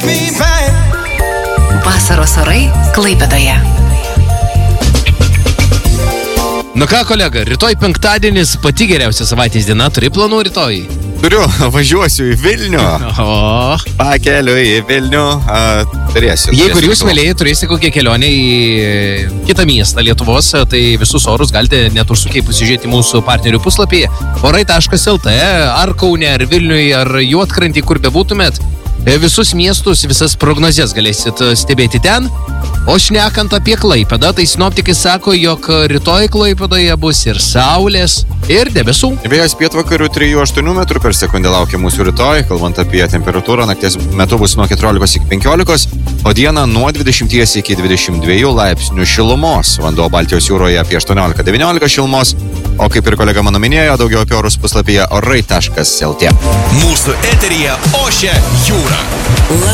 Vasaros orai Klaipėdoje. Nu ką, kolega, rytoj penktadienis, pati geriausia savaitės diena, turi planų rytoj? Turiu, važiuosiu į Vilnių. O. Pakeliu į Vilnių, turėsiu. Jeigu ir jūs, mėlėjai, turėsite kokią kelionę į kitą miestą Lietuvos, tai visus orus galite net užsukiai pasižiūrėti mūsų partnerių puslapyje. Orai.lt, ar Kaune, ar Vilniui, ar Juodkrantį, kur bebūtumėt. Visus miestus, visas prognozes galėsit stebėti ten. O šnekant apie Klaipėdą, tai sinoptikai sako, jog rytoj Klaipėdoje bus ir saulės, ir debesų. Vėjas pietvakarių 3,8 metrų per sekundę laukia mūsų rytoj. Kalbant apie temperatūrą, nakties metu bus nuo 14 iki 15, o dieną nuo 20 iki 22 laipsnių šilumos. Vanduo Baltijos jūroje apie 18-19 šilumos. O kaip ir kolega mano minėjo, daugiau apie orus puslapyje orai.lt. Mūsų eteryje ošia jūra.